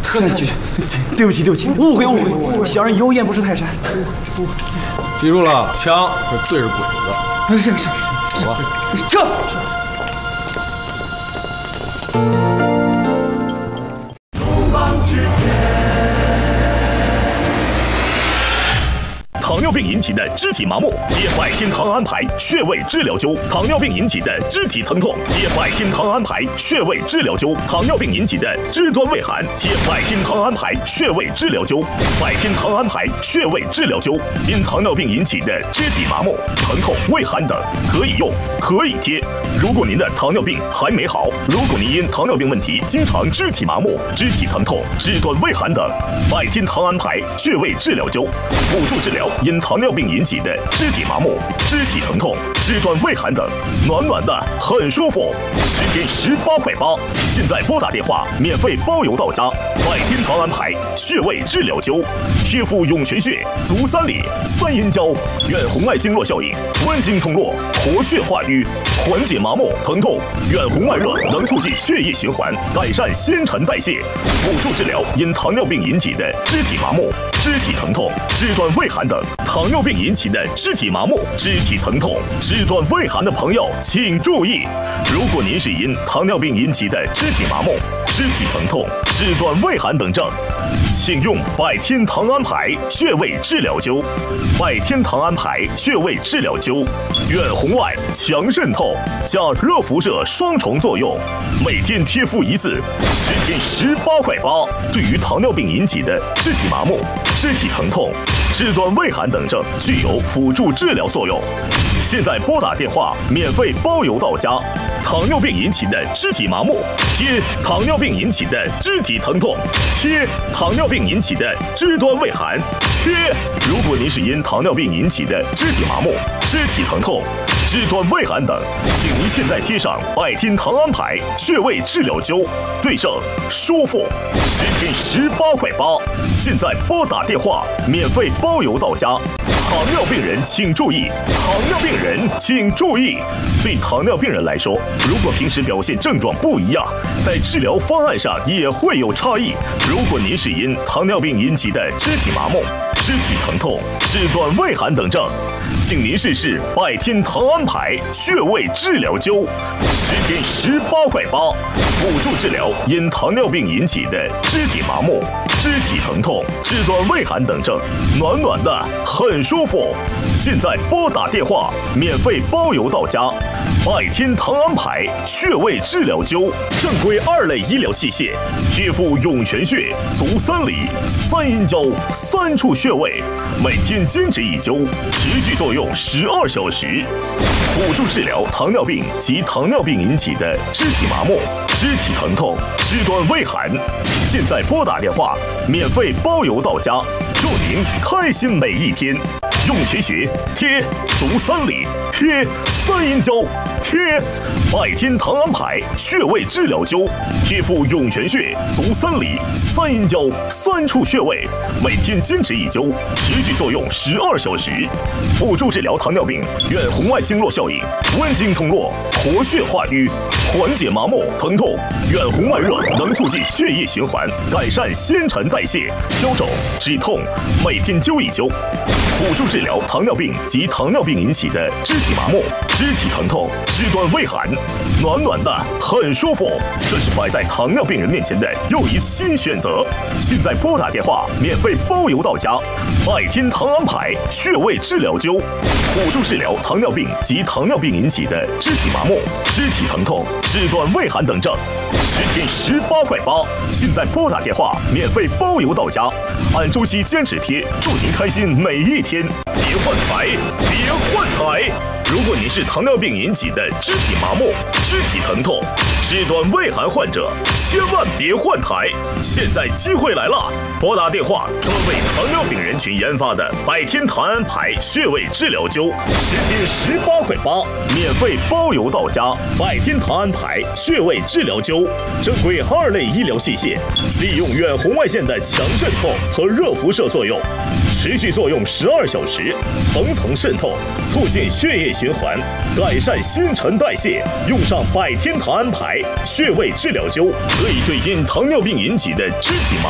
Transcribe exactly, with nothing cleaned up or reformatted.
特难举，对不起对不起，误会误会，小人有眼不识泰山。 记住了，枪是对着鬼的。 是是是， 走吧， 撤。 糖尿病引起的肢体麻木，贴百天堂安牌穴位治疗灸；糖尿病引起的肢体疼痛，贴百天堂安牌穴位治疗灸；糖尿病引起的肢端畏寒，贴百天堂安牌穴位治疗灸。百天堂安牌穴位治疗灸，因糖尿病引起的肢体麻木、疼痛、畏寒等，可以用，可以贴。如果您的糖尿病还没好，如果您因糖尿病问题经常肢体麻木、肢体疼痛、肢端畏寒等，百天堂安牌穴位治疗灸辅助治疗因糖尿病引起的肢体麻木、肢体疼痛、肢端畏寒等，暖暖的很舒服，十天十八块八。现在拨打电话，免费包邮到家。百天堂安牌穴位治疗灸，贴敷涌泉穴、足三里、三阴交，远红外经络效应，温经通络，活血化瘀，缓解麻木疼痛，远红外热能促进血液循环，改善新陈代谢，辅助治疗因糖尿病引起的肢体麻木、肢体疼痛、肢端畏寒等。糖尿病引起的肢体麻木、肢体疼痛、肢端畏寒的朋友，请注意：如果您是因糖尿病引起的肢体麻木、肢体疼痛、肢端畏寒等症，请用百天堂安牌穴位治疗灸。百天堂安牌穴位治疗灸，远红外、强渗透加热辐射双重作用，每天贴敷一次，十天十八块八。对于糖尿病引起的肢体麻木、肢体疼痛、肢端畏寒等症，具有辅助治疗作用。现在拨打电话，免费包邮到家。糖尿病引起的肢体麻木，贴糖尿病引起的肢体疼痛，贴糖尿病引起的肢端畏寒，贴。如果您是因糖尿病引起的肢体麻木、肢体疼痛、肢端畏寒等，请您现在贴上百天堂安牌穴位治疗灸，对症舒服，十天十八块八。现在拨打电话，免费包邮到家。糖尿病人请注意，糖尿病人请注意。对糖尿病人来说，如果平时表现症状不一样，在治疗方案上也会有差异。如果您是因糖尿病引起的肢体麻木、肢体疼痛、肢端畏寒等症，请您试试百天堂安牌穴位治疗灸，十天十八块八，辅助治疗因糖尿病引起的肢体麻木、肢体疼痛、肢端畏寒等症，暖暖的很舒服。现在拨打电话，免费包邮到家。百天堂安牌穴位治疗灸，正规二类医疗器械，贴敷涌泉穴、足三里、三阴交三处穴位，每天坚持一灸，持续作用十二小时，辅助治疗糖尿病及糖尿病引起的肢体麻木、肢体疼痛、肢端畏寒。现在拨打电话，免费包邮到家，祝您开心每一天。涌泉穴贴足三里，贴三阴交，贴百天堂安牌穴位治疗灸，贴敷涌泉穴、足三里、三阴交三处穴位，每天坚持一灸，持续作用十二小时，辅助治疗糖尿病远红外经络效应，温经通络，活血化瘀，缓解麻木疼痛。远红外热能促进血液循环，改善新陈代谢，消肿止痛，每天灸一灸，辅助治疗糖尿病及糖尿病引起的肢体麻木、肢体疼痛、肢端畏寒，暖暖的很舒服。这是摆在糖尿病人面前的又一新选择。现在拨打电话，免费包邮到家。百天堂安牌穴位治疗灸，辅助治疗糖尿病及糖尿病引起的肢体麻木、肢体疼痛、肢端畏寒等症，十天十八块八。现在拨打电话，免费包邮到家。按周期坚持贴，祝您开心每一天。别换台，别换台！如果您是糖尿病引起的肢体麻木、肢体疼痛、肢端畏寒患者，千万别换台！现在机会来了，拨打电话，专为糖尿病人群研发的百天堂安牌穴位治疗灸，十天十八块八，免费包邮到家。百天堂安牌穴位治疗灸，正规二类医疗器械，利用远红外线的强渗透和热辐射作用，持续作用十二小时，层层渗透，促进血液循环，改善新陈代谢。用上百天堂安牌穴位治疗灸，可以对因糖尿病引起的肢体麻